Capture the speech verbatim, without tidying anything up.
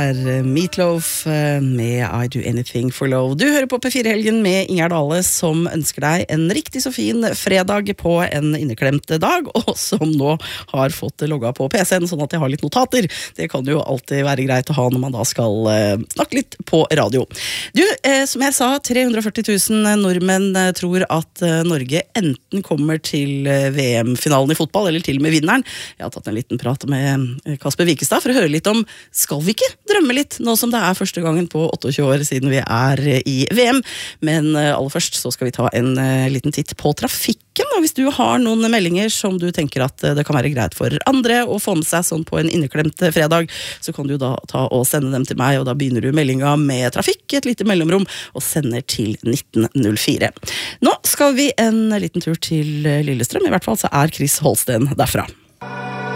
er Meatloaf med I Do Anything for Love. Du hører på P fire-helgen med Ingjerd Dale, som ønsker deg en riktig så fin fredag på en inneklemt dag, og som nå har fått logga på P C-en, sånn at jeg har litt notater. Det kan jo alltid være greit å ha når man da skal uh, snakke litt på radio. Du, eh, som jeg sa, tre hundre og førti tusen nordmenn tror at uh, Norge enten kommer til uh, V M-finalen i fotball, eller til og med vinneren. Jeg har tatt en liten prat med uh, Kasper Wikestad for å høre litt om, skal vi ikke drømme litt, nå som det er første gangen på tjueåtte år siden vi er i V M. Men aller først så skal vi ta en liten titt på trafikken, og hvis du har noen meldinger som du tenker at det kan være greit for andre å få med seg sånn på en inneklemt fredag, så kan du da ta og sende dem til meg, og da begynner du meldinga med trafikk, et lite mellomrom, og sender til nitten null fire. Nå skal vi en liten tur til Lillestrøm, i hvert fall så er Chris Holsten derfra.